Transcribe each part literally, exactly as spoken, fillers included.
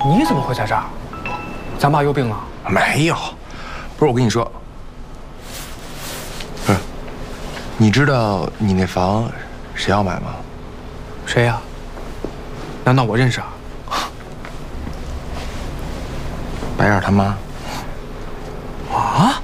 你怎么会在这儿？咱爸有病了？ 没有，不是我跟你说，不是，你知道你那房谁要买吗？ 谁呀？难道我认识啊？ 白燕他妈。 啊？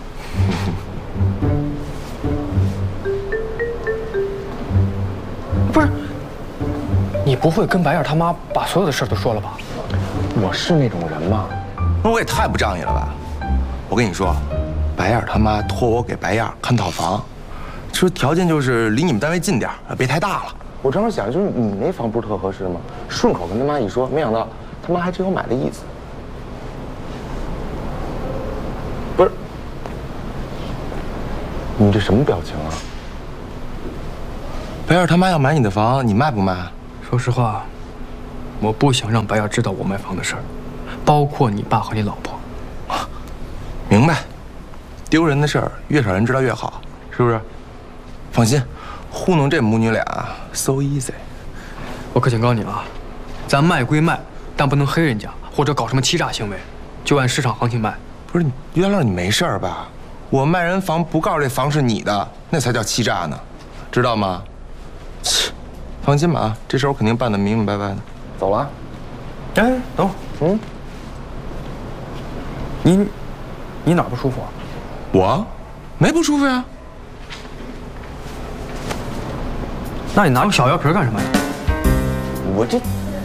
不是，你不会跟白燕他妈把所有的事都说了吧？我是那种人吗？ 那我也太不仗义了吧！我跟你说，白燕他妈托我给白燕看套房，说条件就是离你们单位近点别太大了。 我正好想，就是你那房不是特合适吗？顺口跟他妈一说，没想到他妈还真有买的意思。不是，你这什么表情啊？ 白燕他妈要买你的房，你卖不卖？ 说实话，我不想让白燕知道我卖房的事儿，包括你爸和你老婆。 明白，丢人的事儿越少人知道越好，是不是？放心，糊弄这母女俩 so easy。 我可警告你啊，咱卖归卖，但不能黑人家或者搞什么欺诈行为，就按市场行情卖。 不是，于大乐，你没事儿吧？我卖人房不告诉这房是你的，那才叫欺诈呢，知道吗？切，放心吧啊，这事儿我肯定办得明明白白的。 走了。 哎，等会儿，嗯，你你哪儿不舒服啊？ 我，没不舒服呀。 那你拿个小药瓶干什么呀？ 我这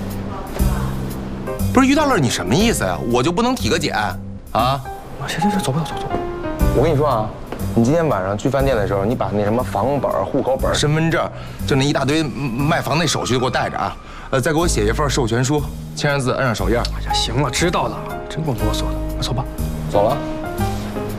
不是于大乐，你什么意思呀？我就不能体个检啊？ 啊，行行行，走吧，走走。 我跟你说啊，你今天晚上去饭店的时候，你把那什么房本、户口本、 身份证，就那一大堆卖房那手续给我带着啊。呃，再给我写一份授权书，签上字，摁上手印。 哎呀，行了，知道了，真够啰嗦的。走吧。 走了。